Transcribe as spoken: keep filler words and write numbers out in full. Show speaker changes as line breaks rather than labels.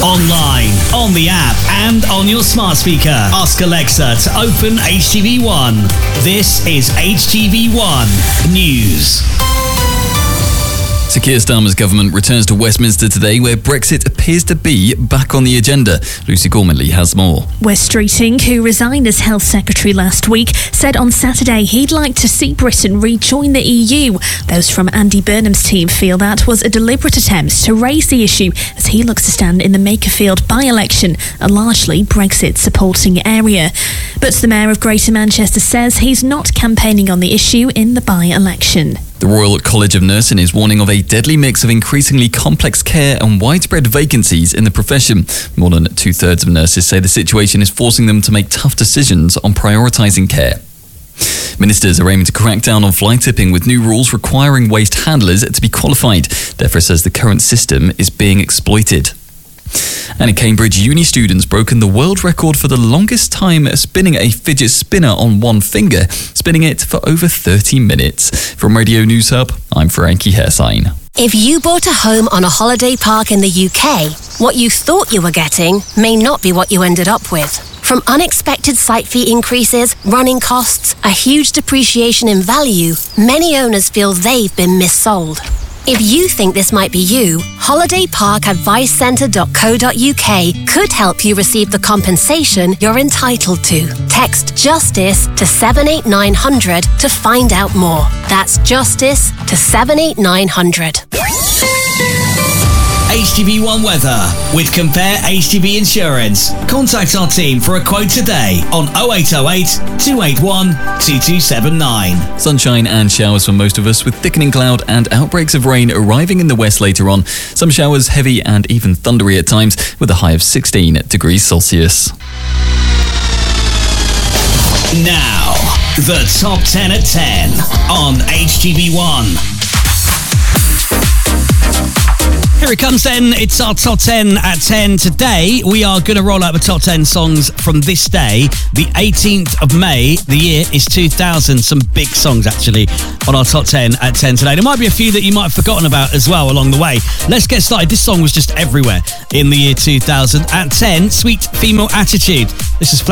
Online, on the app, and on your smart speaker. Ask Alexa to open H T V one. This is H T V one News.
Sir Keir Starmer's government returns to Westminster today, where Brexit appears to be back on the agenda. Lucy Gormley has more.
Wes Streeting, who resigned as Health Secretary last week, said on Saturday he'd like to see Britain rejoin the E U. Those from Andy Burnham's team feel that was a deliberate attempt to raise the issue as he looks to stand in the Makerfield by-election, a largely Brexit-supporting area. But the Mayor of Greater Manchester says he's not campaigning on the issue in the by-election.
The Royal College of Nursing is warning of a deadly mix of increasingly complex care and widespread vacancies in the profession. More than two-thirds of nurses say the situation is forcing them to make tough decisions on prioritising care. Ministers are aiming to crack down on fly tipping with new rules requiring waste handlers to be qualified. DEFRA says the current system is being exploited. And in Cambridge, uni students broken the world record for the longest time spinning a fidget spinner on one finger, spinning it for over thirty minutes. From Radio News Hub, I'm Frankie Hairsign.
If you bought a home on a holiday park in the U K, what you thought you were getting may not be what you ended up with. From unexpected site fee increases, running costs, a huge depreciation in value, many owners feel they've been missold. If you think this might be you, holiday park advice centre dot co dot U K could help you receive the compensation you're entitled to. Text JUSTICE to seven eight nine hundred to find out more. That's JUSTICE to seven eight nine hundred.
H T V one weather with Compare H T V Insurance. Contact our team for a quote today on oh eight oh eight, two eight one, two two seven nine.
Sunshine and showers for most of us, with thickening cloud and outbreaks of rain arriving in the west later on. Some showers heavy and even thundery at times, with a high of sixteen degrees Celsius.
Now, the top ten at ten on H T V one. Here it comes then, it's our top ten at ten. Today, we are going to roll out the top ten songs from this day, the eighteenth of May, the year is two thousand. Some big songs actually on our top ten at ten today. There might be a few that you might have forgotten about as well along the way. Let's get started. This song was just everywhere in the year two thousand. At ten, Sweet Female Attitude. This is Flat